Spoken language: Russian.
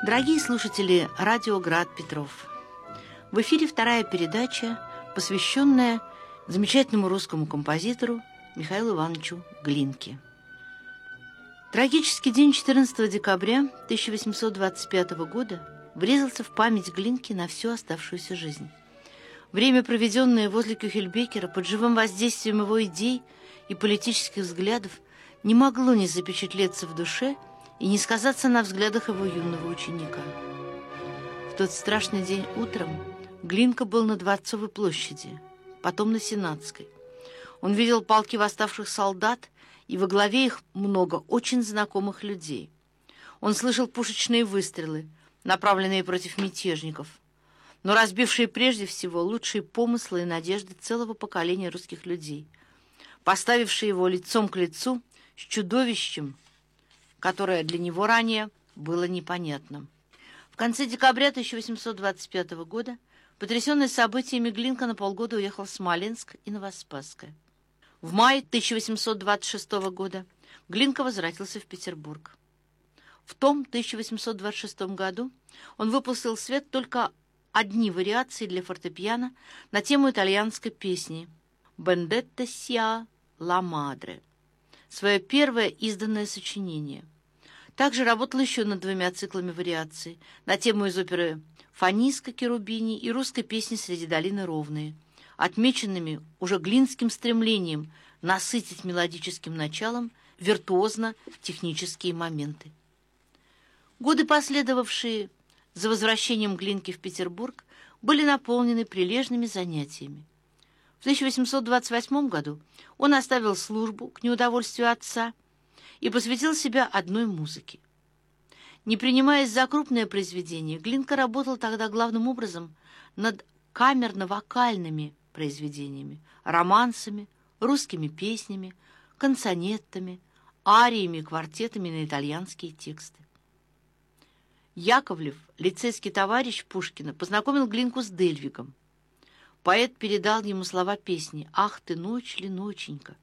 Дорогие слушатели радио «Град Петров», в эфире вторая передача, посвященная замечательному русскому композитору Михаилу Ивановичу Глинке. Трагический день 14 декабря 1825 года врезался в память Глинки на всю оставшуюся жизнь. Время, проведенное возле Кюхельбекера под живым воздействием его идей и политических взглядов, не могло не запечатлеться в душе и не сказаться на взглядах его юного ученика. В тот страшный день утром Глинка был на Дворцовой площади, потом на Сенатской. Он видел полки восставших солдат, и во главе их много очень знакомых людей. Он слышал пушечные выстрелы, направленные против мятежников, но разбившие прежде всего лучшие помыслы и надежды целого поколения русских людей, поставившие его лицом к лицу с чудовищем, которое для него ранее было непонятным. В конце декабря 1825 года, потрясенный событиями, Глинка на полгода уехал в Смоленск и Новоспасское. В мае 1826 года Глинка возвратился в Петербург. В том 1826 году он выпустил в свет только одни вариации для фортепиано на тему итальянской песни «Бендетта сиа ла мадре», свое первое изданное сочинение. Также работал еще над двумя циклами вариаций на тему из оперы «Фаниска» Керубини и русской песни «Среди долины ровные», отмеченными уже глинским стремлением насытить мелодическим началом виртуозно-технические моменты. Годы, последовавшие за возвращением Глинки в Петербург, были наполнены прилежными занятиями. В 1828 году он оставил службу к неудовольствию отца и посвятил себя одной музыке. Не принимаясь за крупное произведение, Глинка работал тогда главным образом над камерно-вокальными произведениями, романсами, русскими песнями, канцонеттами, ариями и квартетами на итальянские тексты. Яковлев, лицейский товарищ Пушкина, познакомил Глинку с Дельвигом. Поэт передал ему слова песни «Ах ты, ночь ли, ноченька»,